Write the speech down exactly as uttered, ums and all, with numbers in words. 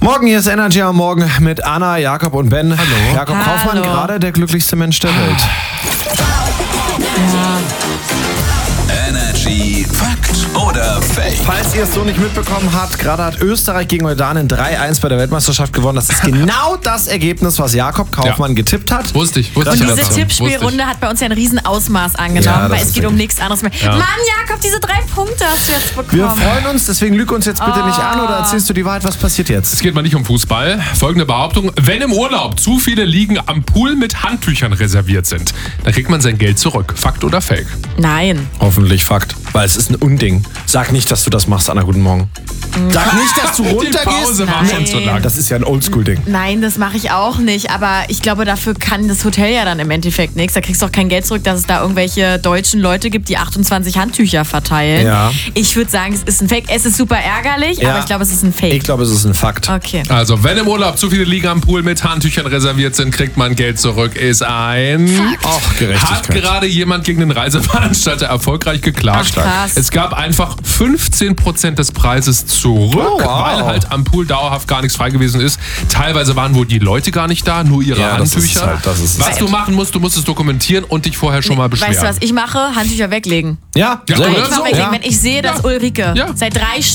Morgen, hier ist Energy am Morgen mit Anna, Jakob und Ben. Hallo. Jakob Hallo. Kaufmann, gerade der glücklichste Mensch der Welt. Energy Fakt oder Fake? Falls ihr es so nicht mitbekommen habt, gerade hat Österreich gegen Jordanien drei eins bei der Weltmeisterschaft gewonnen. Das ist genau das Ergebnis, was Jakob Kaufmann Ja. getippt hat. Wusste ich. Wusste Und ich diese dazu. Tippspielrunde hat bei uns ja ein Riesenausmaß angenommen, Ja, das weil es ist geht um wirklich- nichts anderes mehr. Ja. Mann, Jakob, diese drei Punkte hast du jetzt Wir bekommen. freuen uns, deswegen lüg uns jetzt bitte nicht an oder erzählst du die Wahrheit, was passiert jetzt? Es geht mal nicht um Fußball. Folgende Behauptung: Wenn im Urlaub zu viele Liegen am Pool mit Handtüchern reserviert sind, dann kriegt man sein Geld zurück. Fakt oder Fake? Nein. Hoffentlich Fakt, weil es ist ein Unding. Sag nicht, dass du das machst, Anna, guten Morgen. Sag nicht, dass du Die runtergehst. Pause war Nein. schon zu lang. Das ist ja ein Oldschool-Ding. Nein, das mache ich auch nicht. Aber ich glaube, dafür kann das Hotel ja dann im Endeffekt nichts. Da kriegst du auch kein Geld zurück, dass es da irgendwelche deutschen Leute gibt, die achtundzwanzig Handtücher verteilen. Ja. Ich würde sagen, es ist ein Fake. Es ist super ärgerlich, Ja. aber ich glaube, es ist ein Fake. Ich glaube, es ist ein Fakt. Okay. Also, wenn im Urlaub zu viele Liegen am Pool mit Handtüchern reserviert sind, kriegt man Geld zurück. Ist ein... Ach, Gerechtigkeit. Hat gerade jemand gegen den Reiseveranstalter erfolgreich geklagt. Ach, krass. Es gab einfach fünfzehn Prozent des Preises zurück, Oh, wow. weil halt am Pool dauerhaft gar nichts frei gewesen ist. Teilweise waren wohl die Leute gar nicht da, nur ihre Ja, das ist Handtücher. es halt, das ist es was halt. du machen musst, du musst es dokumentieren und dich vorher schon mal beschweren. Weißt du, was ich mache? Handtücher weglegen. Ja, Ja, sehr oder gut. Einfach so. weglegen. Ja. Wenn ich sehe, dass Ja. Ulrike Ja. seit drei